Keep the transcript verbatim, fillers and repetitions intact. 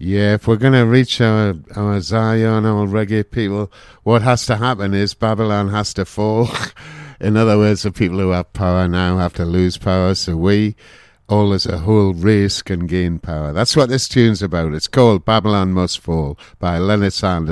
Yeah, if we're going to reach our, our Zion, our reggae people, what has to happen is Babylon has to fall. In other words, the people who have power now have to lose power, so we, all as a whole race, can gain power. That's what this tune's about. It's called Babylon Must Fall by Leonard Sanders.